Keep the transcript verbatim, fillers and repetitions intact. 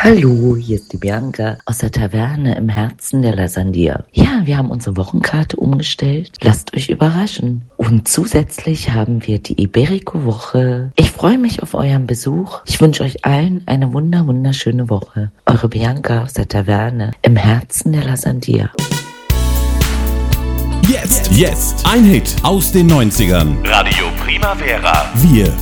Hallo, hier ist die Bianca aus der Taverne im Herzen der Lasandia. Ja, wir haben unsere Wochenkarte umgestellt. Lasst euch überraschen. Und zusätzlich haben wir die Iberico-Woche. Ich freue mich auf euren Besuch. Ich wünsche euch allen eine wunder wunderschöne Woche. Eure Bianca aus der Taverne im Herzen der Lasandia. Jetzt, jetzt, ein Hit aus den neunzigern. Radio Primavera. Wir